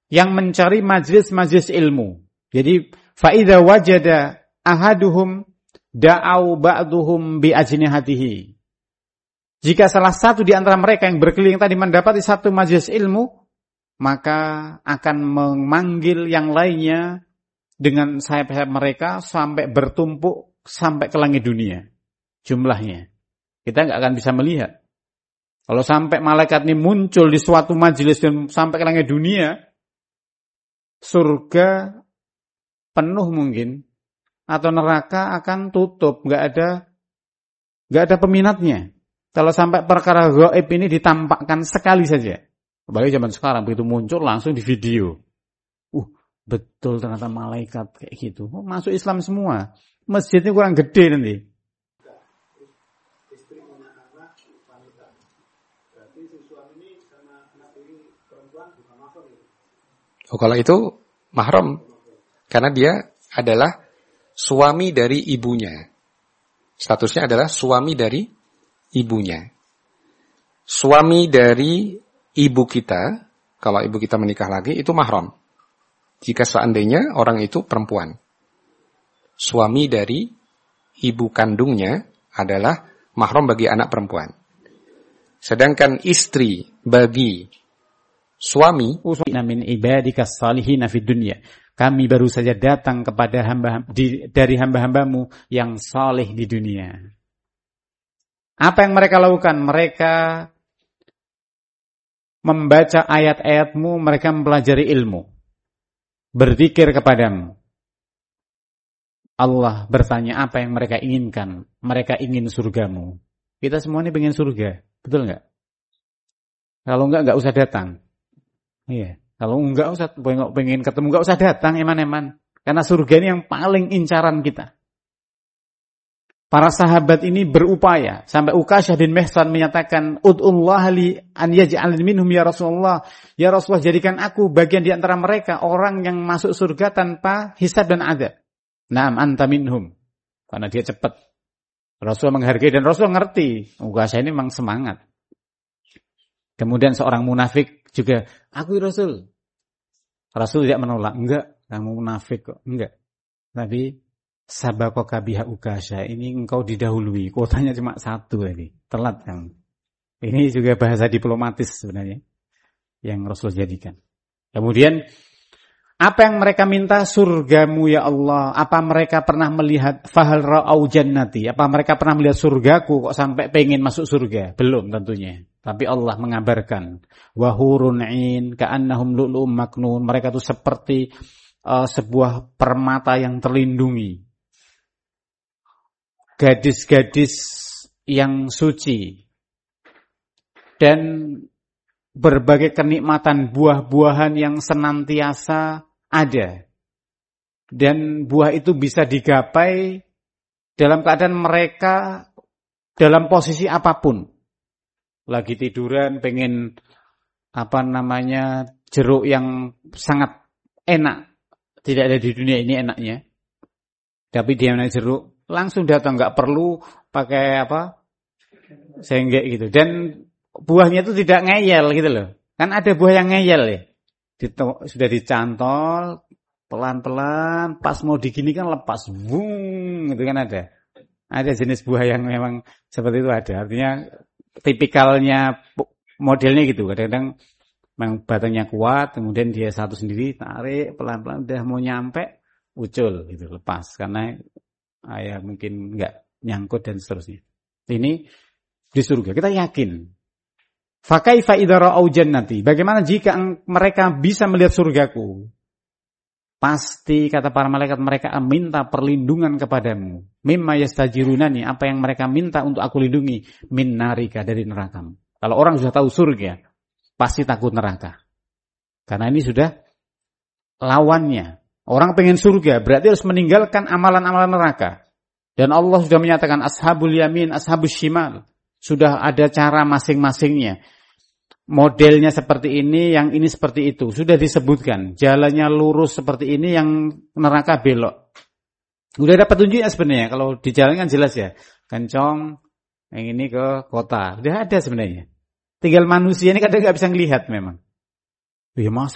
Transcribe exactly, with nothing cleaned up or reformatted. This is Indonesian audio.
yang mencari majlis-majlis ilmu. Jadi fa idza wajada ahaduhum da'au ba'duhum bi ajnihatihi. Jika salah satu di antara mereka yang berkeliling tadi mendapati satu majlis ilmu, maka akan memanggil yang lainnya dengan sayap-sayap mereka sampai bertumpuk sampai ke langit dunia jumlahnya. Kita nggak akan bisa melihat. Kalau sampai malaikat ini muncul di suatu majelis dan sampai ke langit dunia, surga penuh mungkin, atau neraka akan tutup, nggak ada, nggak ada peminatnya. Kalau sampai perkara gaib ini ditampakkan sekali saja, apalagi zaman sekarang begitu muncul langsung di video. Uh, betul ternyata malaikat kayak gitu. Oh, masuk Islam semua. Masjidnya kurang gede nanti. Oh, kalau itu mahram, karena dia adalah suami dari ibunya. Statusnya adalah suami dari ibunya. Suami dari ibu kita, kalau ibu kita menikah lagi, itu mahram. Jika seandainya orang itu perempuan. Suami dari ibu kandungnya adalah mahram bagi anak perempuan. Sedangkan istri bagi suami, min ibadikas salihina fid dunya. Kami baru saja datang kepada hamba di, dari hamba-hambamu yang saleh di dunia. Apa yang mereka lakukan? Mereka membaca ayat-ayatmu, mereka mempelajari ilmu, berzikir kepadamu. Allah bertanya apa yang mereka inginkan. Mereka ingin surgamu. Kita semua ini pengen surga, betul nggak? Kalau nggak, nggak usah datang. Iya. Kalau nggak usah pengen ketemu, nggak usah datang, eman-eman. Karena surga ini yang paling incaran kita. Para sahabat ini berupaya sampai Uqasyah bin Mihsan menyatakan, "Ud'ullah li an yaj'al minhum ya Rasulullah." Ya Rasulullah, jadikan aku bagian di antara mereka orang yang masuk surga tanpa hisab dan adab. Naam anta minhum. Karena dia cepat. Rasul menghargai dan Rasul ngerti. Uqasyah ini memang semangat. Kemudian seorang munafik juga, "Aku Rasul." Rasul tidak menolak, "Enggak, kamu munafik kok." Enggak. Tapi sabaqaka biha Uqasyah, ini engkau didahului, kuotanya cuma satu lagi, telat kamu. Ini juga bahasa diplomatis sebenarnya yang Rasul jadikan. Kemudian apa yang mereka minta? Surgamu ya Allah. Apa mereka pernah melihat fahal ra'au jannati? Apa mereka pernah melihat surgaku kok sampai pengen masuk surga? Belum tentunya. Tapi Allah mengabarkan, wahurun 'ain ka'annahum lu'lu'um maknun. Mereka itu seperti uh, sebuah permata yang terlindungi. Gadis-gadis yang suci. Dan berbagai kenikmatan buah-buahan yang senantiasa ada. Dan buah itu bisa digapai dalam keadaan mereka dalam posisi apapun. Lagi tiduran pengen apa namanya jeruk yang sangat enak, tidak ada di dunia ini enaknya, tapi dia naik jeruk langsung datang, nggak perlu pakai apa senggek gitu. Dan buahnya itu tidak ngeyel gitu loh, kan ada buah yang ngeyel ya, Dito, sudah dicantol pelan-pelan, pas mau diginikan lepas, wung, gitu kan ada. Ada jenis buah yang memang seperti itu ada, artinya tipikalnya modelnya gitu. Kadang-kadang memang batangnya kuat, kemudian dia satu sendiri tarik pelan-pelan, udah mau nyampe ucul gitu, lepas karena ya mungkin enggak nyangkut dan seterusnya. Ini di surga kita yakin. Fa kaifa idza ra'au jannati? Bagaimana jika mereka bisa melihat surgaku? Pasti kata para malaikat mereka minta perlindungan kepadamu. Mimma yastajirunani, apa yang mereka minta untuk aku lindungi, min narika, dari neraka. Kalau orang sudah tahu surga, pasti takut neraka. Karena ini sudah lawannya. Orang pengen surga, berarti harus meninggalkan amalan-amalan neraka. Dan Allah sudah menyatakan ashabul yamin, ashabus shimal. Sudah ada cara masing-masingnya. Modelnya seperti ini, yang ini seperti itu. Sudah disebutkan. Jalannya lurus seperti ini, yang neraka belok. Udah ada petunjuknya sebenarnya. Kalau di jalan kan jelas ya. Kencong, yang ini ke kota. Udah ada sebenarnya. Tinggal manusia ini kadang nggak bisa ngelihat memang. Ya masa